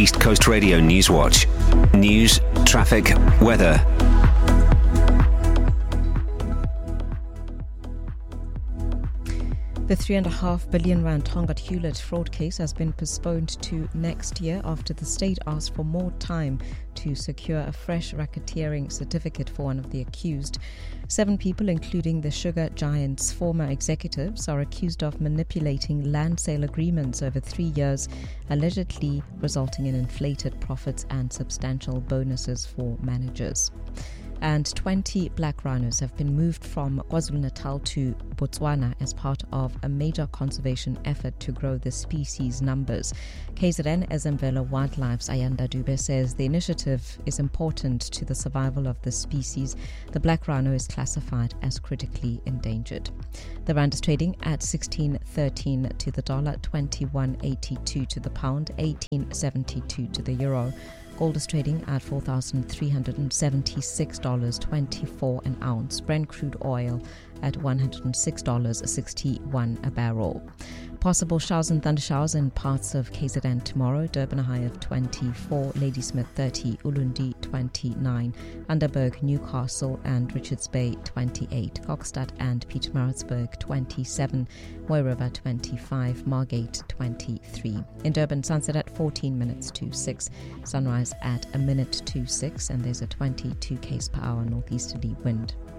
East Coast Radio News Watch. News, traffic, weather. The R3.5 billion Tongaat Hewlett fraud case has been postponed to next year after the state asked for more time to secure a fresh racketeering certificate for one of the accused. 7 people, including the sugar giant's former executives, are accused of manipulating land sale agreements over 3 years, allegedly resulting in inflated profits and substantial bonuses for managers. And 20 black rhinos have been moved from KwaZulu-Natal to Botswana as part of a major conservation effort to grow the species numbers. KZN Ezemvelo Wildlife's Ayanda Dube says the initiative is important to the survival of the species. The black rhino is classified as critically endangered. The rand is trading at 16.13 to the dollar, 21.82 to the pound, 18.72 to the euro. Gold is trading at $4,376.24 an ounce. Brent crude oil at $106.61 a barrel. Possible showers and thundershowers in parts of KZN tomorrow. Durban a high of 24, Ladysmith 30, Ulundi 29, Underberg, Newcastle and Richards Bay 28, Kokstad and Pietermaritzburg 27, Moy River 25, Margate 23. In Durban, sunset at 14 minutes to 6, sunrise at a minute to 6, and there's a 22 km/h northeasterly wind.